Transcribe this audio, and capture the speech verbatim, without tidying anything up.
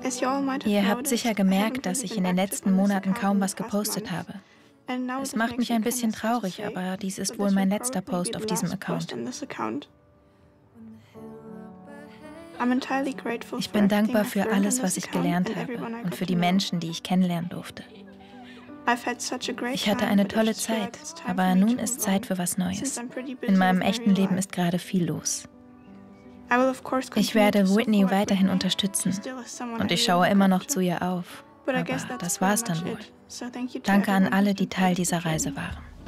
Ihr habt sicher gemerkt, dass ich in den letzten Monaten kaum was gepostet habe. Es macht mich ein bisschen traurig, aber dies ist wohl mein letzter Post auf diesem Account. Ich bin dankbar für alles, was ich gelernt habe und für die Menschen, die ich kennenlernen durfte. Ich hatte eine tolle Zeit, aber nun ist Zeit für was Neues. In meinem echten Leben ist gerade viel los. Ich werde Whitney weiterhin unterstützen und ich schaue immer noch zu ihr auf. Aber das war's dann wohl. Danke an alle, die Teil dieser Reise waren.